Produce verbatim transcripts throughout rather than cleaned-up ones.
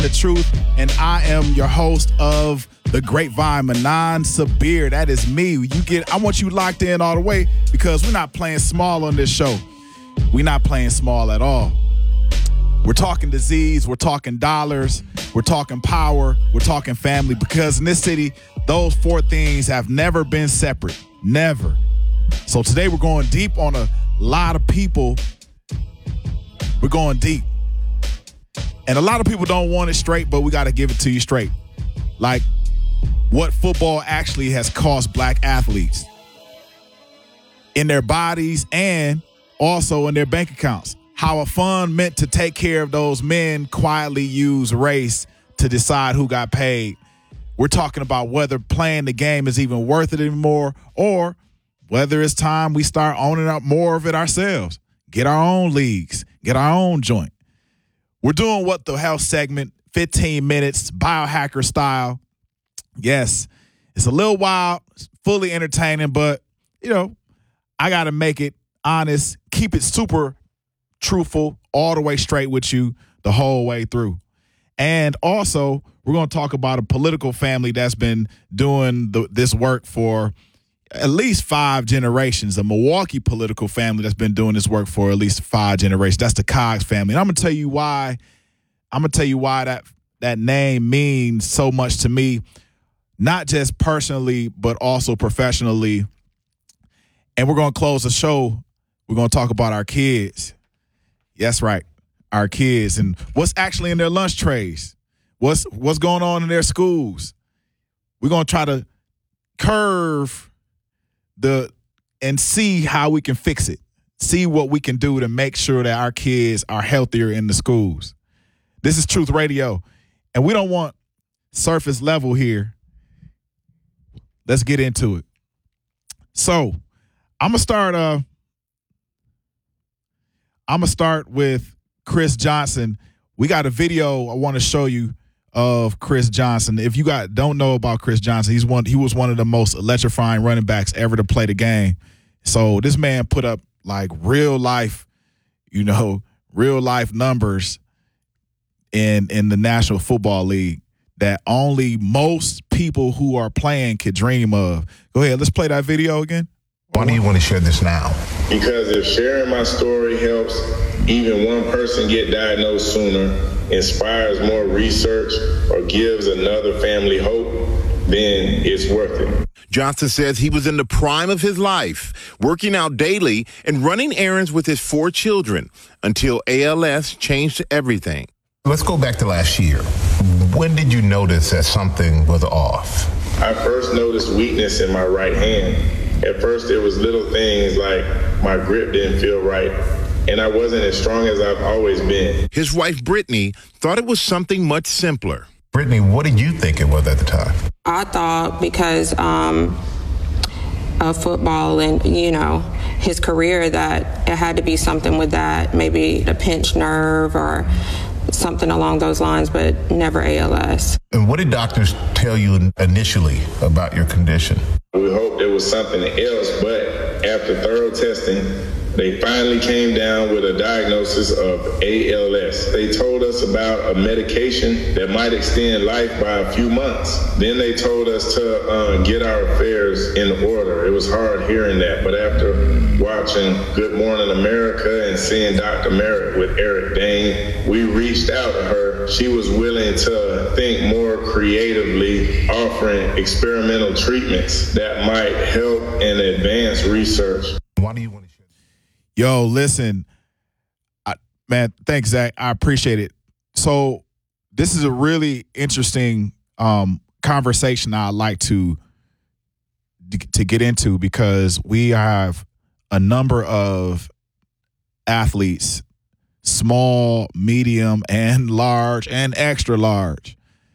The Truth, and I am your host of The Grapevine, Manan Sabir. That is me. You get. I want you locked in all the way because we're not playing small on this show. We're not playing small at all. We're talking disease. We're talking dollars. We're talking power. We're talking family because in this city, those four things have never been separate. Never. So today we're going deep on a lot of people. We're going deep. And a lot of people don't want it straight, but we got to give it to you straight. Like what football actually has cost black athletes in their bodies and also in their bank accounts. How a fund meant to take care of those men quietly use race to decide who got paid. We're talking about whether playing the game is even worth it anymore or whether it's time we start owning up more of it ourselves. Get our own leagues. Get our own joint. We're doing What the Health segment, fifteen minutes, biohacker style. Yes, it's a little wild, fully entertaining, but, you know, I got to make it honest, keep it super truthful, all the way straight with you the whole way through. And also, we're going to talk about a political family that's been doing the, this work for at least five generations, a Milwaukee political family that's been doing this work for at least five generations. That's the Coggs family. And I'm going to tell you why. I'm going to tell you why that that name means so much to me, not just personally, but also professionally. And we're going to close the show. We're going to talk about our kids. That's right, our kids and what's actually in their lunch trays. What's what's going on in their schools. We're going to try to curve the and see how we can fix it. See what we can do to make sure that our kids are healthier in the schools. This is Truth Radio, and we don't want surface level here. Let's get into it. So, I'm gonna start. Uh, I'm gonna start with Chris Johnson. We got a video I want to show you of Chris Johnson. If you got don't know about Chris Johnson, he's one. He was one of the most electrifying running backs ever to play the game. So this man put up like real life, you know, real life numbers in in the National Football League that only most people who are playing could dream of. Go ahead, let's play that video again. Why do you want to share this now? Because if sharing my story helps even one person get diagnosed sooner, inspires more research, or gives another family hope, then it's worth it. Johnson says he was in the prime of his life, working out daily and running errands with his four children until A L S changed everything. Let's go back to last year. When did you notice that something was off? I first noticed weakness in my right hand. At first, it was little things like my grip didn't feel right, and I wasn't as strong as I've always been. His wife, Brittany, thought it was something much simpler. Brittany, what did you think it was at the time? I thought because um, of football and, you know, his career that it had to be something with that, maybe a pinched nerve or something along those lines, but never A L S. And what did doctors tell you initially about your condition? We hoped it was something else, but after thorough testing, they finally came down with a diagnosis of A L S. They told us about a medication that might extend life by a few months. Then they told us to uh, get our affairs in order. It was hard hearing that, but after watching Good Morning America and seeing Doctor Merritt with Eric Dane, we reached out to her. She was willing to think more creatively, offering experimental treatments that might help and advance research. Why do you want to share? Yo, listen, I, man, thanks, Zach. I appreciate it. So this is a really interesting um, conversation I'd like to to get into because we have a number of athletes, small, medium, and large, and extra large,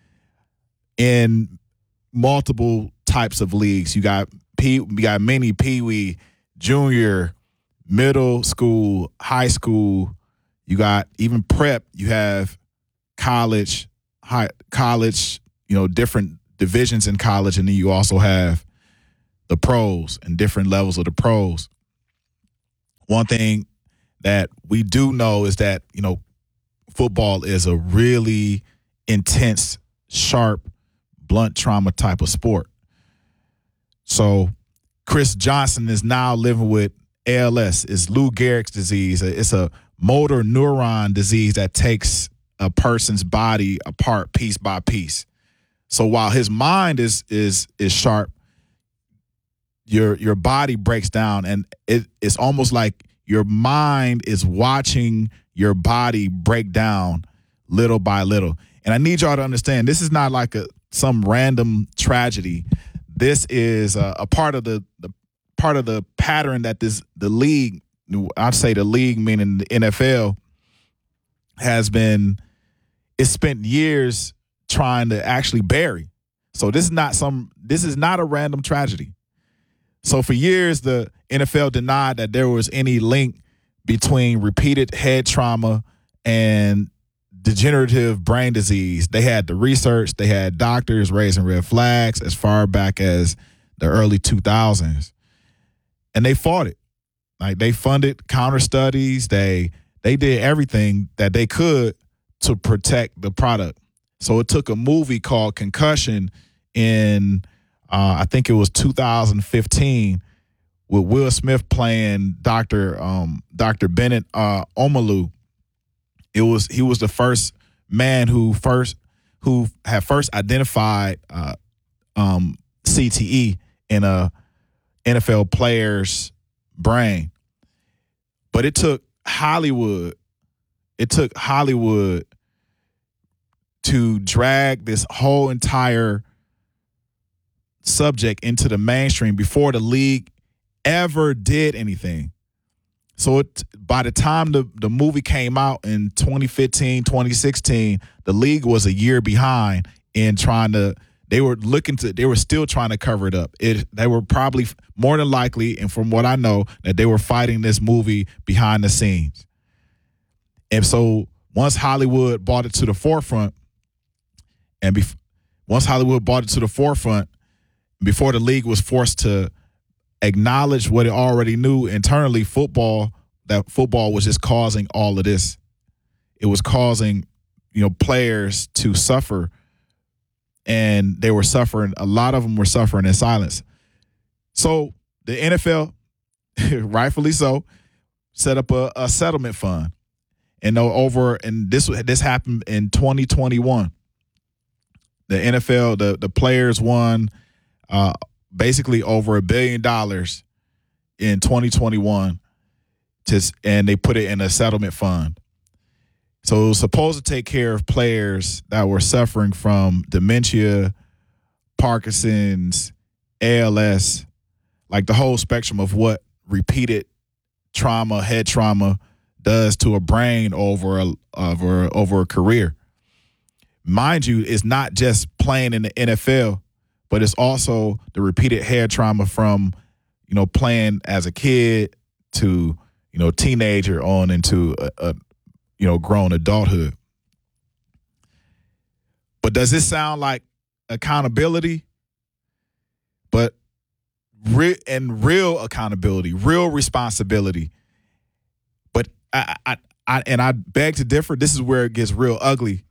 in multiple types of leagues. You got P, you got mini Pee-wee, junior, middle school, high school. You got even prep. You have college, high college. You know, different divisions in college, and then you also have the pros and different levels of the pros. One thing that we do know is that, you know, football is a really intense, sharp, blunt trauma type of sport. So Chris Johnson is now living with A L S. It's Lou Gehrig's disease. It's a motor neuron disease that takes a person's body apart piece by piece. So while his mind is is is sharp, your your body breaks down, and it, it's almost like your mind is watching your body break down little by little. And I need y'all to understand, this is not like a some random tragedy. This is a, a part of the, the part of the pattern that this the league, I'd say the league meaning the N F L, has been. It's spent years trying to actually bury. So this is not some. This is not a random tragedy. So for years, the N F L denied that there was any link between repeated head trauma and degenerative brain disease. They had the research. They had doctors raising red flags as far back as the early two thousands. And they fought it. Like, they funded counter studies. They they did everything that they could to protect the product. So it took a movie called Concussion in, uh, I think it was two thousand fifteen, with Will Smith playing Doctor um, Doctor Bennett uh, Omalu. It was he was the first man who first who had first identified uh, um, C T E in a N F L player's brain. But it took Hollywood. It took Hollywood to drag this whole entire subject into the mainstream before the league ever did anything. So it, by the time the, the movie came out in twenty fifteen, twenty sixteen, the league was a year behind in trying to, they were looking to, they were still trying to cover it up. It, they were probably more than likely, and from what I know, that they were fighting this movie behind the scenes. And so once Hollywood brought it to the forefront, and bef- once Hollywood brought it to the forefront, before the league was forced to acknowledge what it already knew internally, football, that football was just causing all of this. It was causing, you know, players to suffer, and they were suffering. A lot of them were suffering in silence. So the N F L, rightfully so, set up a, a settlement fund. And over, and this this happened in twenty twenty-one. The N F L, the, the players won uh, basically over a billion dollars in twenty twenty-one, to, and they put it in a settlement fund. So it was supposed to take care of players that were suffering from dementia, Parkinson's, A L S, like the whole spectrum of what repeated trauma, head trauma, does to a brain over a over over a career. Mind you, it's not just playing in the N F L, but it's also the repeated head trauma from, you know, playing as a kid to, you know, teenager on into a, a you know, grown adulthood. But does this sound like accountability? But re- and real accountability, real responsibility. But I, I, I, and I beg to differ. This is where it gets real ugly.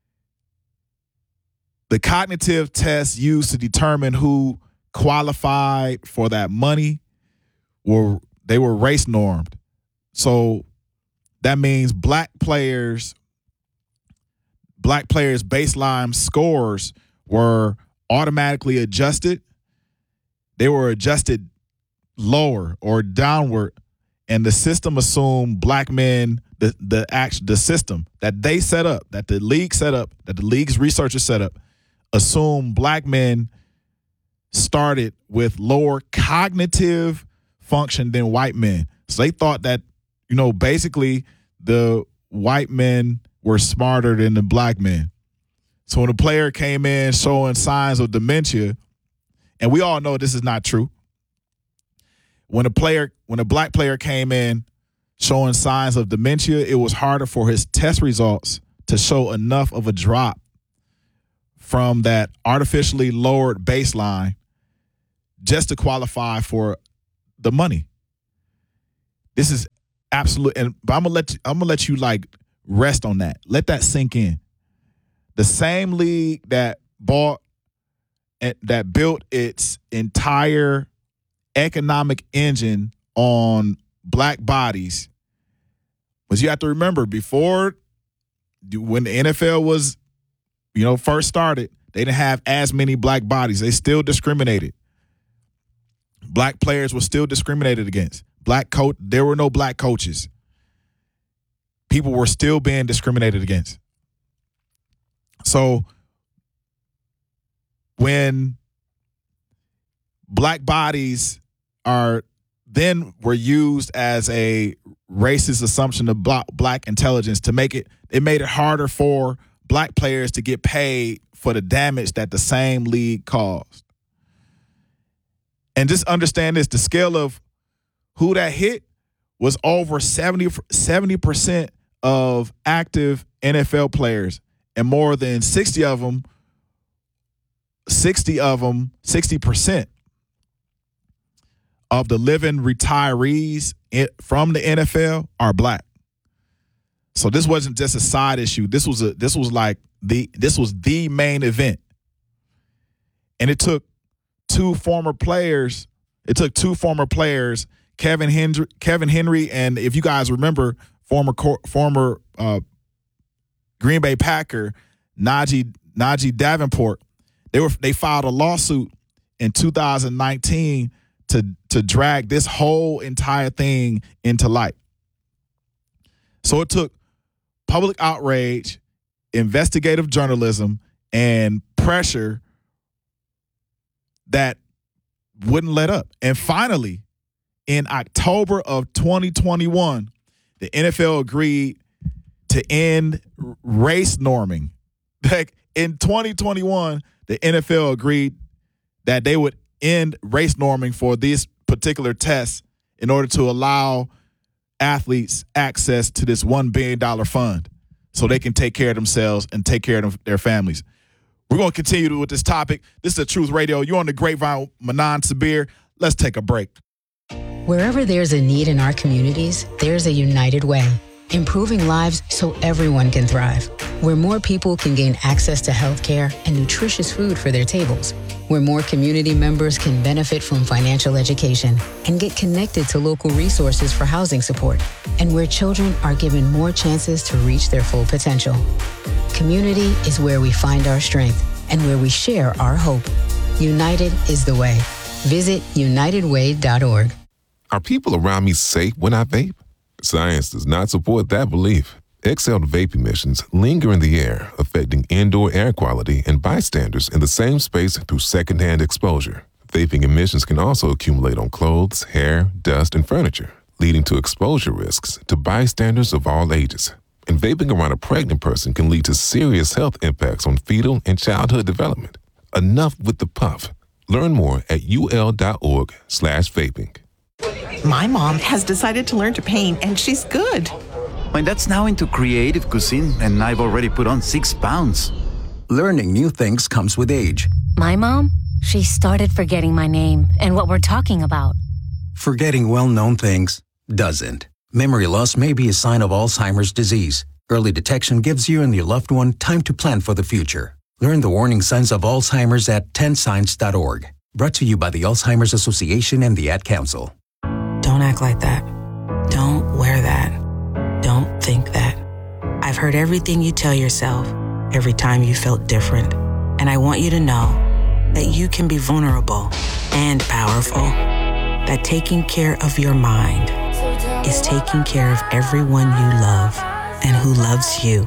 The cognitive tests used to determine who qualified for that money were they were race normed. So that means black players, black players' baseline scores were automatically adjusted. They were adjusted lower or downward, and the system assumed black men, the the act, the system that they set up, that the league set up, that the league's researchers set up, assumed black men started with lower cognitive function than white men. So they thought that, you know, basically the white men were smarter than the black men. So when a player came in showing signs of dementia, and we all know this is not true. When a player, when a black player came in showing signs of dementia, it was harder for his test results to show enough of a drop from that artificially lowered baseline just to qualify for the money. This is absolute, and but I'm gonna let you, I'm gonna let you like rest on that. Let that sink in. The same league that bought that built its entire economic engine on black bodies. But you have to remember, before, when the N F L was, you know, first started, they didn't have as many black bodies. They still discriminated. Black players were still discriminated against. Black coach, there were no black coaches. People were still being discriminated against. So when black bodies are then were used as a racist assumption of black, black intelligence to make it, it made it harder for black players to get paid for the damage that the same league caused. And just understand this, the scale of who that hit was over seventy percent of active N F L players, and more than sixty of them, sixty of them, sixty percent of the living retirees from the N F L are black. So this wasn't just a side issue. This was a this was like the this was the main event. And it took two former players, it took two former players, Kevin Henry, Kevin Henry, and if you guys remember, former former uh, Green Bay Packer, Najee Najee Davenport, they were they filed a lawsuit in two thousand nineteen to to drag this whole entire thing into light. So it took public outrage, investigative journalism, and pressure that wouldn't let up. And finally, in October of twenty twenty-one, the N F L agreed to end race norming. Like in twenty twenty-one, the N F L agreed that they would end race norming for these particular tests in order to allow athletes access to this one billion dollars fund so they can take care of themselves and take care of their families. We're going to continue with this topic. This is The Truth Radio. You're on the Grapevine, Manan Sabir. Let's take a break. Wherever there's a need in our communities, there's a United Way, improving lives so everyone can thrive. Where more people can gain access to healthcare and nutritious food for their tables. Where more community members can benefit from financial education and get connected to local resources for housing support. And where children are given more chances to reach their full potential. Community is where we find our strength and where we share our hope. United is the way. Visit united way dot org. Are people around me safe when I vape? Science does not support that belief. Exhaled vape emissions linger in the air, affecting indoor air quality and bystanders in the same space through secondhand exposure. Vaping emissions can also accumulate on clothes, hair, dust, and furniture, leading to exposure risks to bystanders of all ages. And vaping around a pregnant person can lead to serious health impacts on fetal and childhood development. Enough with the puff. Learn more at ul.org slash vaping. My mom has decided to learn to paint, and she's good. My dad's now into creative cuisine, and I've already put on six pounds. Learning new things comes with age. My mom, she started forgetting my name and what we're talking about. Forgetting well-known things doesn't. Memory loss may be a sign of Alzheimer's disease. Early detection gives you and your loved one time to plan for the future. Learn the warning signs of Alzheimer's at ten signs dot org. Brought to you by the Alzheimer's Association and the Ad Council. Don't act like that. Don't wear that. Don't think that. I've heard everything you tell yourself every time you felt different. And I want you to know that you can be vulnerable and powerful. That taking care of your mind is taking care of everyone you love and who loves you.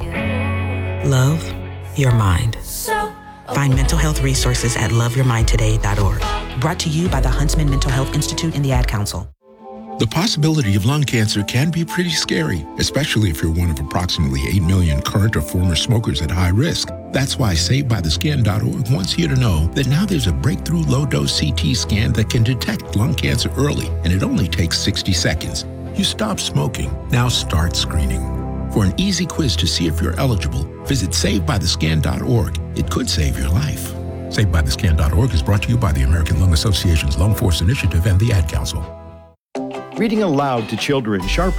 Love your mind. Find mental health resources at love your mind today dot org. Brought to you by the Huntsman Mental Health Institute and the Ad Council. The possibility of lung cancer can be pretty scary, especially if you're one of approximately eight million current or former smokers at high risk. That's why Saved By The Skin dot org wants you to know that now there's a breakthrough low-dose C T scan that can detect lung cancer early, and it only takes sixty seconds. You stop smoking, now start screening. For an easy quiz to see if you're eligible, visit Saved By The Skin dot org. It could save your life. Saved By The Skin dot org is brought to you by the American Lung Association's Lung Force Initiative and the Ad Council. Reading aloud to children sharpens